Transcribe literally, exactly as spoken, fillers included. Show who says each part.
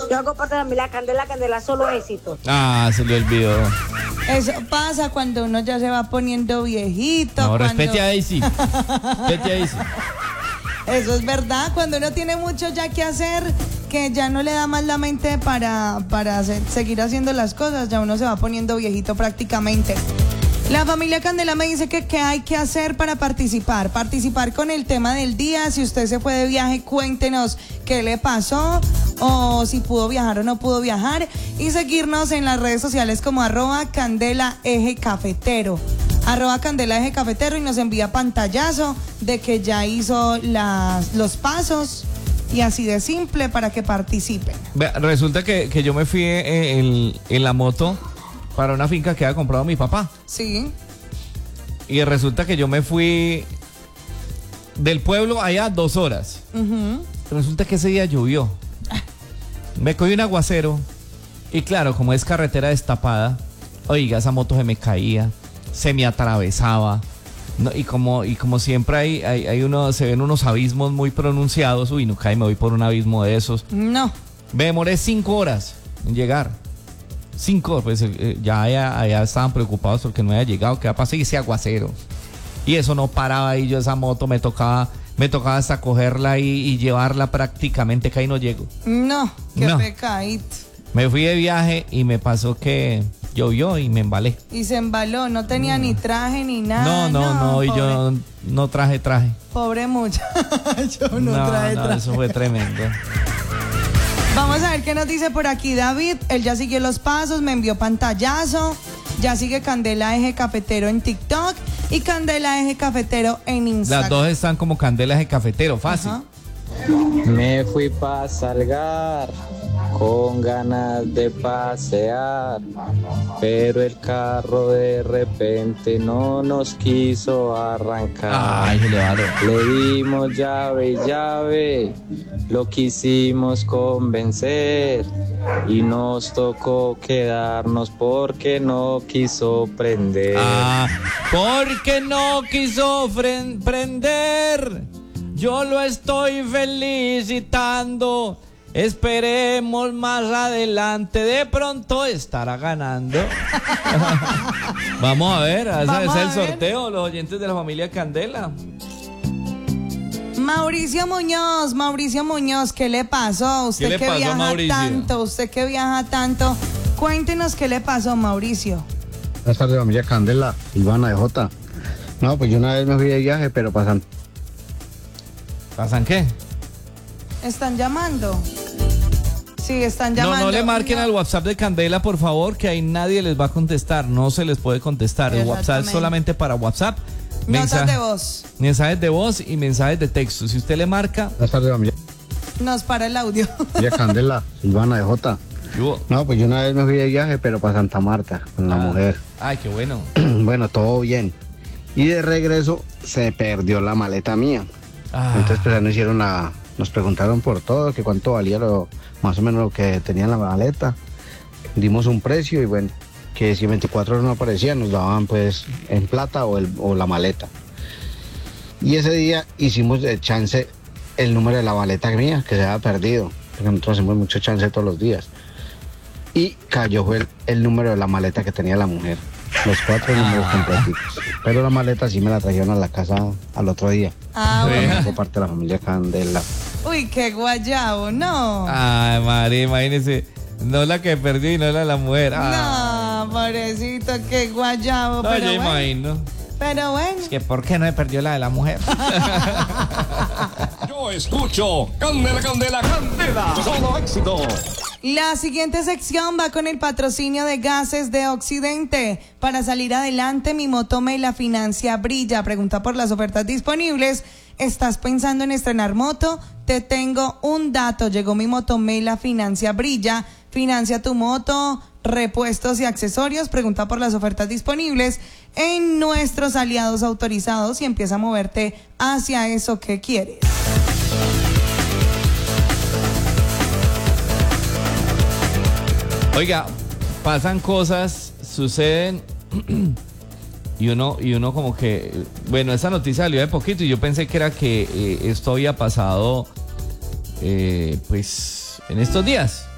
Speaker 1: Yo hago parte de la familia Candela, Candela solo éxito.
Speaker 2: Ah, se le olvidó.
Speaker 3: Eso pasa cuando uno ya se va poniendo viejito.
Speaker 2: No,
Speaker 3: cuando...
Speaker 2: respete a Daisy. Respete a Daisy.
Speaker 3: Eso es verdad, cuando uno tiene mucho ya que hacer, que ya no le da más la mente para, para hacer, seguir haciendo las cosas, ya uno se va poniendo viejito prácticamente. La familia Candela me dice que qué hay que hacer para participar. Participar con el tema del día. Si usted se fue de viaje, cuéntenos qué le pasó o si pudo viajar o no pudo viajar. Y seguirnos en las redes sociales como arroba Candela Eje Cafetero. Arroba Candela Eje Cafetero y nos envía pantallazo de que ya hizo las, los pasos. Y así de simple para que participen.
Speaker 2: Resulta que, que yo me fui en, en, en la moto para una finca que había comprado mi papá.
Speaker 3: Sí.
Speaker 2: Y resulta que yo me fui del pueblo allá dos horas. Uh-huh. Resulta que ese día llovió. Me cogí un aguacero. Y claro, como es carretera destapada, oiga, esa moto se me caía, se me atravesaba. No, y como y como siempre hay, hay, hay uno, se ven unos abismos muy pronunciados. Uy, no cae, me voy por un abismo de esos.
Speaker 3: No.
Speaker 2: Me demoré cinco horas en llegar. Cinco, pues eh, ya allá, allá estaban preocupados porque no había llegado, que va a pasar ese aguacero. Y eso no paraba ahí, yo esa moto me tocaba, me tocaba hasta cogerla y, y llevarla prácticamente, que ahí no llego.
Speaker 3: No, qué
Speaker 2: no.
Speaker 3: pecadito.
Speaker 2: Me fui de viaje y me pasó que llovió y me embalé.
Speaker 3: Y se embaló, no tenía no. ni traje ni nada.
Speaker 2: No, no, no, no y yo no traje traje.
Speaker 3: Pobre muchacho, no, no traje
Speaker 2: no,
Speaker 3: traje.
Speaker 2: Eso fue tremendo.
Speaker 3: Vamos a ver qué nos dice por aquí David. Él ya siguió los pasos, me envió pantallazo. Ya sigue Candela Eje Cafetero en TikTok y Candela Eje Cafetero en Instagram.
Speaker 2: Las dos están como Candela Eje Cafetero, fácil.
Speaker 3: Ajá.
Speaker 4: Me fui pa' Salgar con ganas de pasear, pero el carro de repente no nos quiso arrancar.
Speaker 2: Ay, se le va.
Speaker 4: Le dimos llave y llave, lo quisimos convencer y nos tocó quedarnos porque no quiso prender.
Speaker 2: Ah, porque no quiso fren- prender. Yo lo estoy felicitando. Esperemos más adelante. De pronto estará ganando. Vamos a ver, ese es el sorteo. Los oyentes de la familia Candela.
Speaker 3: Mauricio Muñoz, Mauricio Muñoz, ¿qué le pasó? Usted
Speaker 2: ¿Qué le
Speaker 3: que
Speaker 2: pasó,
Speaker 3: viaja
Speaker 2: Mauricio?
Speaker 3: tanto, usted que viaja tanto. Cuéntenos qué le pasó, Mauricio.
Speaker 5: Buenas tardes, familia Candela, Ivana de Jota. No, pues yo una vez me fui de viaje, pero pasan.
Speaker 2: ¿Pasan qué?
Speaker 3: ¿Están llamando? Sí, están llamando.
Speaker 2: No, no le marquen no. al WhatsApp de Candela, por favor, que ahí nadie les va a contestar. No se les puede contestar. El WhatsApp es solamente para WhatsApp.
Speaker 3: Notas de voz.
Speaker 2: Mensajes de voz y mensajes de texto. Si usted le marca...
Speaker 5: Buenas tardes, familia.
Speaker 3: Nos para el audio.
Speaker 5: Familia Candela, Ivana de Jota. No, pues yo una vez me fui de viaje, pero para Santa Marta, con la
Speaker 2: ah.
Speaker 5: mujer.
Speaker 2: Ay, qué bueno.
Speaker 5: Bueno, todo bien. Y de regreso se perdió la maleta mía. Ah. Entonces pues nos hicieron la, nos preguntaron por todo, que cuánto valía lo, más o menos lo que tenía en la maleta. Dimos un precio y bueno, que si veinticuatro horas no aparecía, nos daban pues en plata o, el, o la maleta. Y ese día hicimos de chance el número de la maleta mía, que se había perdido, porque nosotros hacemos mucho chance todos los días. Y cayó fue el, el número de la maleta que tenía la mujer. Los cuatro números ah. completitos. Pero la maleta sí me la trajeron a la casa al otro día.
Speaker 3: Ah, bueno.
Speaker 5: Por parte de la familia Candela.
Speaker 3: Uy, qué guayabo, no.
Speaker 2: Ay, María, imagínese. No la que perdió y no la de la mujer.
Speaker 3: Ah. No, pobrecito, qué guayabo.
Speaker 2: No,
Speaker 3: pero
Speaker 2: yo
Speaker 3: bueno.
Speaker 2: imagino.
Speaker 3: Pero bueno.
Speaker 2: Es que ¿por qué no me perdió la de la mujer?
Speaker 6: Yo escucho Candela, Candela, Candela. Solo éxito.
Speaker 3: La siguiente sección va con el patrocinio de Gases de Occidente. Para salir adelante, mi moto Mela Financia brilla. Pregunta por las ofertas disponibles. ¿Estás pensando en estrenar moto? Te tengo un dato. Llegó mi moto Mela Financia brilla. Financia tu moto, repuestos y accesorios. Pregunta por las ofertas disponibles en nuestros aliados autorizados y empieza a moverte hacia eso que quieres.
Speaker 2: Oiga, pasan cosas, suceden y uno y uno como que, bueno, esta noticia salió de poquito y yo pensé que era que eh, esto había pasado eh, pues en estos días.